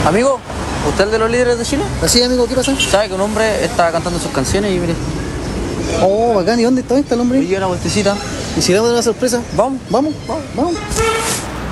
Amigo, ¿usted es el de los líderes de Chile? Así, amigo, ¿qué pasa? ¿Sabe que un hombre está cantando sus canciones y mire, Oh, bacán, ¿y dónde está el hombre? me dio una vueltecita? ¿Y si damos una sorpresa? Vamos. Vamos, vamos, vamos.